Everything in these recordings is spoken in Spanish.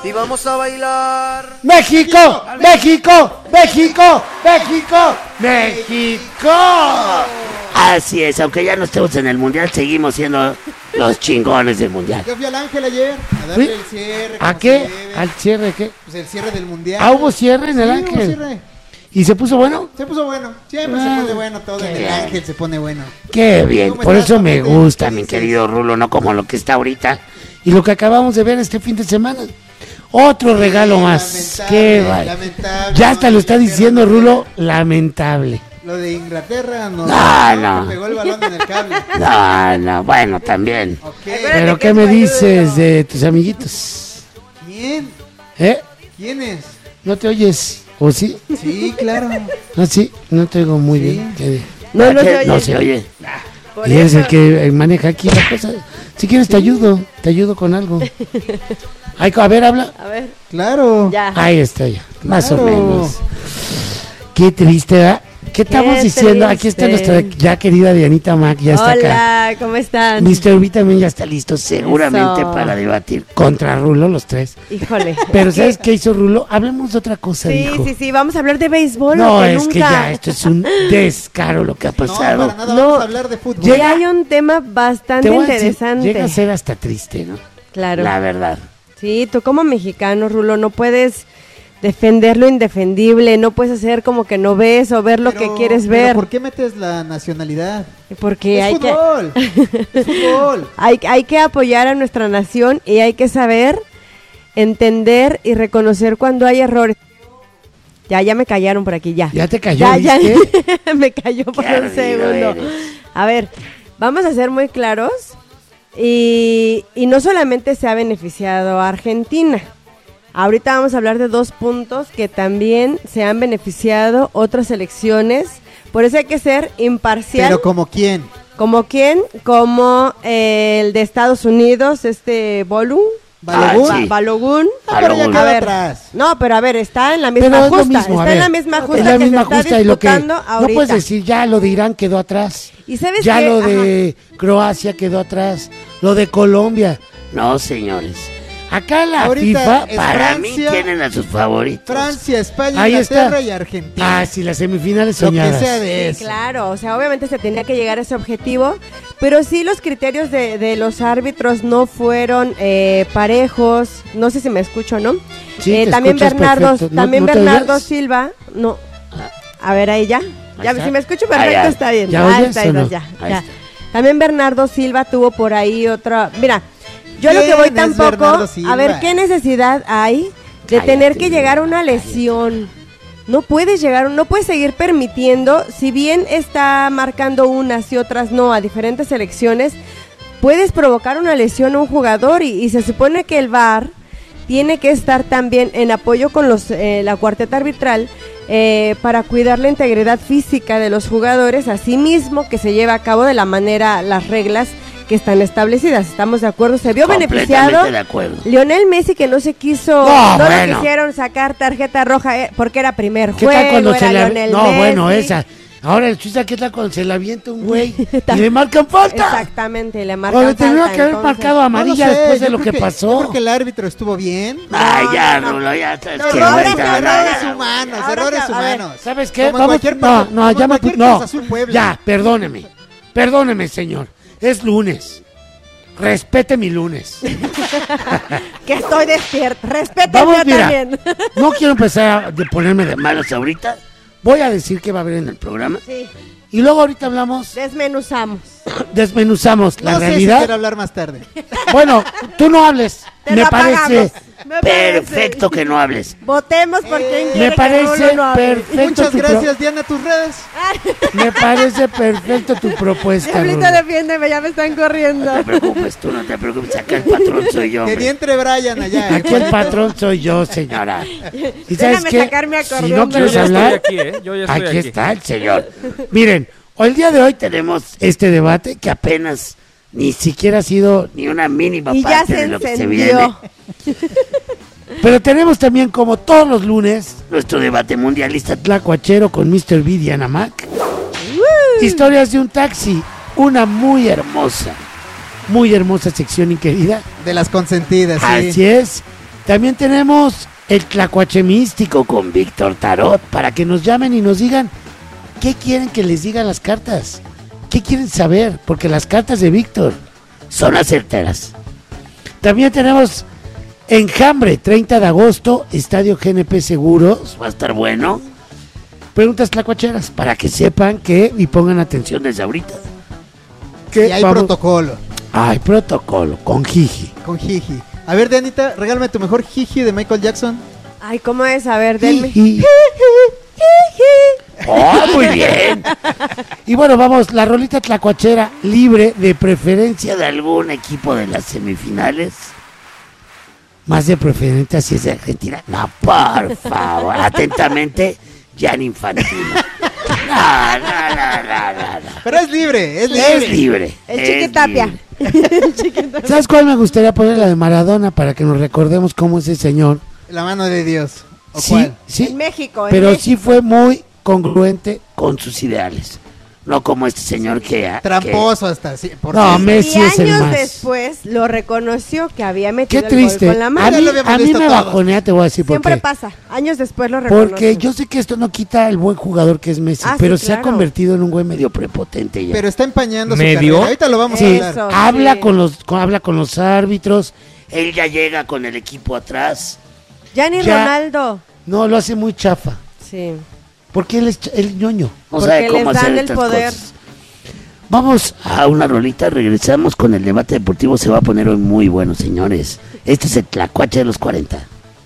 y vamos a bailar. ¡México! ¡México! ¡México! ¡México! ¡México! Así es, aunque ya no estemos en el mundial, seguimos siendo los chingones del mundial. Yo fui al Ángel ayer a darle el cierre. ¿A qué? ¿Al cierre de qué? Pues el cierre del mundial. ¿Ah, hubo cierre en el Ángel? Hubo cierre. ¿Y se puso bueno? Se puso bueno. Siempre se pone bueno todo. En el Ángel se pone bueno. Qué bien, por eso me gusta, mi querido Rulo, no como lo que está ahorita. Y lo que acabamos de ver este fin de semana. Otro regalo más. Qué vaya. Ya hasta lo está diciendo Rulo, lamentable. Lo de Inglaterra no. No. Pegó el balón en el cable. No, bueno, también. Okay. Pero ¿qué me dices de tus amiguitos? ¿Quién? ¿Quiénes? ¿No te oyes? ¿O sí? Sí, claro. ¿Ah, sí? No te oigo muy bien. No se oye. Y es el que maneja aquí la cosa. Si quieres te ayudo con algo. A ver, habla. A ver. Claro. Ya. Ahí está ya, más o menos. Qué triste, ¿verdad? ¿Qué estamos diciendo? Aquí está nuestra ya querida Dianita Mac, ya está acá. Hola, ¿cómo están? Mr. B también ya está listo, seguramente para debatir contra Rulo los tres. Híjole. Pero ¿sabes qué hizo Rulo? Hablemos de otra cosa, dijo. Sí, vamos a hablar de béisbol. No, es que ya esto es un descaro lo que ha pasado. No, para nada vamos a hablar de fútbol. Y hay un tema bastante interesante. Llega a ser hasta triste, ¿no? Claro. La verdad. Sí, tú como mexicano, Rulo, no puedes defender lo indefendible, no puedes hacer como que no ves o ver lo que quieres ver. ¿Por qué metes la nacionalidad? Porque es fútbol. Es fútbol. Hay que apoyar a nuestra nación y hay que saber entender y reconocer cuando hay errores. Ya me callaron por aquí, ya. ¿Ya te cayó? Ya me cayó por un segundo. A ver, vamos a ser muy claros y no solamente se ha beneficiado a Argentina. Ahorita vamos a hablar de 2 puntos que también se han beneficiado otras selecciones. Por eso hay que ser imparcial. ¿Pero como quién? ¿Como quién? Como el de Estados Unidos, Balogun. Pero ya quedó atrás. No, pero a ver, está en la misma justa. Está en la misma justa. Es la misma que se justa está y lo que disputando ahorita. no puedes decir ya lo de Irán quedó atrás. ¿Y sabes ya qué? lo de Croacia quedó atrás. Lo de Colombia. No, señores. Acá la ahorita FIFA, para Francia, mí tienen a sus favoritos. Francia, España, Ahí Inglaterra está. y Argentina. Ah, sí, las semifinales soñadas. Lo que sea de eso. Sí, claro, o sea, obviamente se tenía que llegar a ese objetivo, pero sí los criterios de los árbitros no fueron parejos. No sé si me escucho, ¿no? Sí, también Bernardo oyes? Silva, no. A ver, ahí ya. Ya, si me escucho perfecto, ya. está bien. ¿Ya oyes está o bien, no? ya. Está. También Bernardo Silva tuvo por ahí otra. Mira, yo lo que voy ¿Quién es tampoco. Bernardo Silva? A ver, ¿qué necesidad hay de tener que llegar a una lesión? No puedes seguir permitiendo, si bien está marcando unas y otras no a diferentes selecciones, puedes provocar una lesión a un jugador y se supone que el VAR tiene que estar también en apoyo con la cuarteta arbitral para cuidar la integridad física de los jugadores, así mismo que se lleve a cabo de la manera las reglas que están establecidas. ¿Estamos de acuerdo? Se vio beneficiado de acuerdo. Lionel Messi, que no se quiso, no le quisieron sacar tarjeta roja porque era primer ¿Qué juego, tal cuando era se la... Lionel No, Messi. bueno, esa. Ahora el Suiza, ¿qué tal cuando se la avienta un güey y le marcan falta? Exactamente, le marcan Cuando falta. tenía que haber marcado amarilla después de lo que pasó. Yo creo que el árbitro estuvo bien. Ay, ya, Rulo, ya. Errores humanos. ¿Sabes qué? Como cualquier ya, perdóneme, señor. Es lunes. Respete mi lunes. Que estoy despierta. Respétenme Vamos, mira, también. no quiero empezar a ponerme de malos ahorita. Voy a decir qué va a haber en el programa. Sí. Y luego ahorita hablamos. Desmenuzamos. La no realidad. Sé si quiero hablar más tarde. Bueno, tú no hables. Me parece perfecto que no hables. Votemos por quien quiere. Me parece perfecto. Muchas gracias, Diana, tus redes. Me parece perfecto tu propuesta. Diablito, defiéndeme, ya me están corriendo. No te preocupes, tú no te preocupes. Acá el patrón soy yo. Que entre Brian allá. Aquí el patrón soy yo, señora. ¿Y sabes Déjame qué? sacar mi acordeón. Si no quieres hablar, Yo ya estoy aquí está el señor. Miren, el día de hoy tenemos este debate que apenas ni siquiera ha sido ni una mínima Y ya parte se de lo que se encendió. viene. Pero tenemos también, como todos los lunes, Nuestro debate mundialista. Tlacuachero con Mr. B y Diana Mac. Historias de un taxi. Una muy hermosa sección, y querida. De las consentidas, sí. Así es. También tenemos el Tlacuache Místico con Víctor Tarot, para que nos llamen y nos digan qué quieren que les digan las cartas, qué quieren saber, porque las cartas de Víctor son las certeras. También tenemos Enjambre, 30 de agosto, Estadio GNP Seguros, va a estar bueno. Preguntas tlacuacheras, para que sepan que y pongan atención desde ahorita. Y hay protocolo. Hay protocolo, con jiji. Con jiji. A ver, Dianita, regálame tu mejor jiji de Michael Jackson. Ay, ¿cómo es? A ver, denme. ¡Oh, muy bien! Y bueno, vamos, la rolita tlacuachera libre, de preferencia de algún equipo de las semifinales. Más de preferencia si es de Argentina. No, por favor. Atentamente, Gianni Infantino. No. Pero es libre, Es libre. El Chiquitapia. ¿Sabes cuál me gustaría poner? La de Maradona, para que nos recordemos cómo ese señor. La mano de Dios. ¿O Sí, cuál? sí. En México. Pero México. sí fue muy congruente con sus ideales. No como este señor que... Tramposo hasta, sí, por No, cierto. Messi Y es el años más. después lo reconoció que había Qué metido el triste. gol con la A mano. mí, Ya lo habíamos a mí visto me todos. bajonea, te voy a decir por Siempre qué. pasa. Años después lo reconoció. Porque yo sé que esto no quita el buen jugador que es Messi, Ah, pero sí, se ha claro. convertido en un güey medio prepotente ya. Pero está empañando su ¿Medio? carrera. Ahorita lo vamos a Eso. hablar. habla sí. habla con los árbitros. Él ya llega con el equipo atrás. Gianni Ya. Ronaldo. No, lo hace muy chafa. Sí. Porque él es el ñoño. No Porque sabe cómo les dan hacer el estas poder. cosas. Vamos a una rolita, regresamos con el debate deportivo. Se va a poner hoy muy bueno, señores. Este es el Tlacuache de los 40.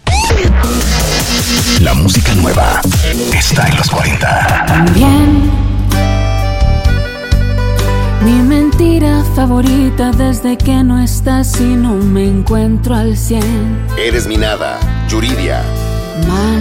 La música nueva está en los 40. Bien. Mi mentira favorita desde que no estás y no me encuentro al 100. Eres mi nada, Yuridia. Mal